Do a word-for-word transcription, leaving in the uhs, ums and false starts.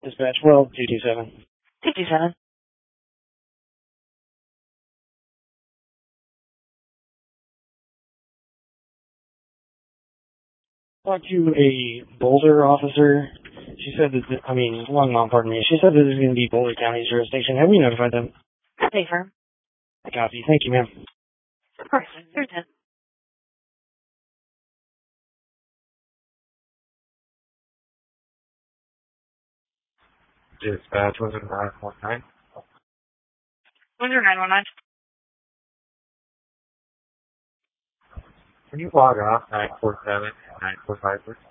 Dispatch, well, two two seven. two two seven. Talked to a Boulder officer. She said that, I mean, Longmont, pardon me. She said that this is going to be Boulder County's jurisdiction. Have we notified them? Confirm. Copy. Thank you, ma'am. Of course. Here's it. Dispatch one zero nine one nine. one zero nine one nine. Can you log off nine four seven and nine four five, please?